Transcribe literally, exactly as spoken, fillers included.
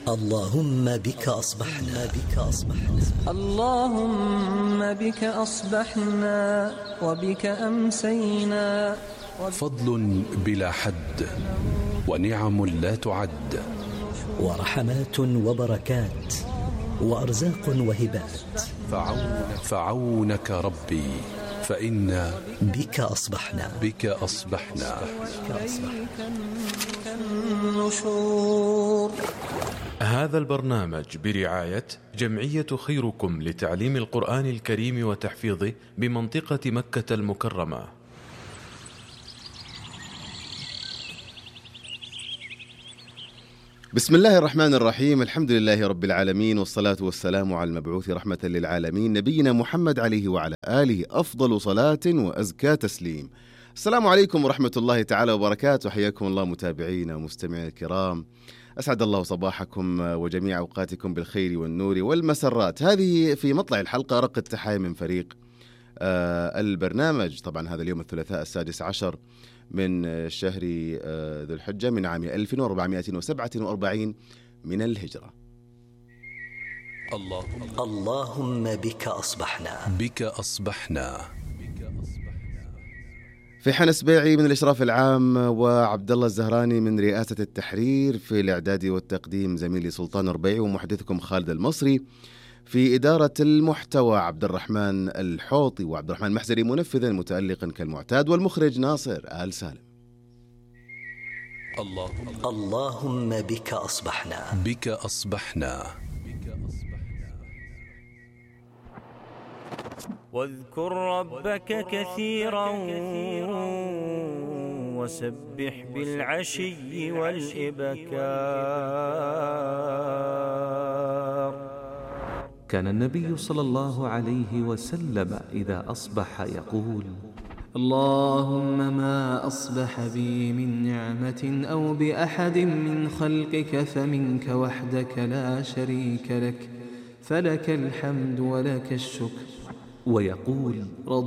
اللهم بك أصبحنا بك أصبحنا اللهم بك أصبحنا وبك أمسينا. فضل بلا حد ونعم لا تعد، ورحمات وبركات وأرزاق وهبات. فعونك, فعونك ربي فإنا بك أصبحنا بك أصبحنا, بك أصبحنا. النشور. هذا البرنامج برعاية جمعية خيركم لتعليم القرآن الكريم وتحفيظه بمنطقة مكة المكرمة. بسم الله الرحمن الرحيم، الحمد لله رب العالمين، والصلاة والسلام على المبعوث رحمة للعالمين نبينا محمد عليه وعلى آله أفضل صلاة وأزكى تسليم. السلام عليكم ورحمة الله تعالى وبركاته، حياكم الله متابعينا ومستمعينا الكرام، أسعد الله صباحكم وجميع أوقاتكم بالخير والنور والمسرات. هذه في مطلع الحلقة رق التحايا من فريق آه البرنامج. طبعا هذا اليوم الثلاثاء السادس عشر من شهر آه ذو الحجة من عام ألف وأربعمائة وسبعة وأربعين من الهجرة. اللهم, اللهم بك أصبحنا بك أصبحنا. في حنس سبيعي من الإشراف العام، وعبد الله الزهراني من رئاسة التحرير، في الإعداد والتقديم زميلي سلطان ربيعي، ومحدثكم خالد المصري، في إدارة المحتوى عبد الرحمن الحوطي وعبد الرحمن محزري منفذا متألقا كالمعتاد، والمخرج ناصر آل سالم. اللهم, اللهم بك أصبحنا بك أصبحنا. واذكر ربك كثيرا وسبح بالعشي والإبكار. كان النبي صلى الله عليه وسلم إذا أصبح يقول: اللهم ما أصبح بي من نعمة أو بأحد من خلقك فمنك وحدك لا شريك لك، فلك الحمد ولك الشكر. ويقول: